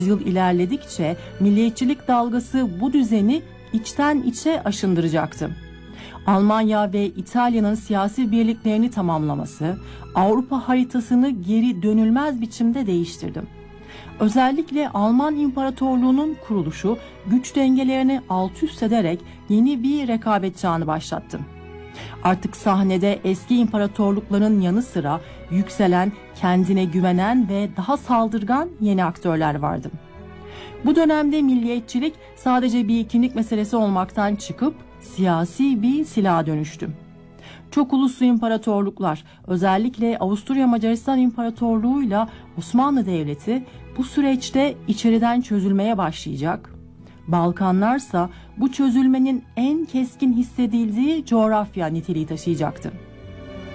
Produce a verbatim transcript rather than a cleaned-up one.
Yıl ilerledikçe milliyetçilik dalgası bu düzeni içten içe aşındıracaktı. Almanya ve İtalya'nın siyasi birliklerini tamamlaması Avrupa haritasını geri dönülmez biçimde değiştirdi. Özellikle Alman İmparatorluğu'nun kuruluşu güç dengelerini alt üst ederek yeni bir rekabet çağını başlattı. Artık sahnede eski imparatorlukların yanı sıra yükselen, kendine güvenen ve daha saldırgan yeni aktörler vardı. Bu dönemde milliyetçilik sadece bir kimlik meselesi olmaktan çıkıp siyasi bir silaha dönüştü. Çok uluslu imparatorluklar, özellikle Avusturya Macaristan İmparatorluğu'yla Osmanlı Devleti bu süreçte içeriden çözülmeye başlayacak. Balkanlarsa bu çözülmenin en keskin hissedildiği coğrafya niteliği taşıyacaktı.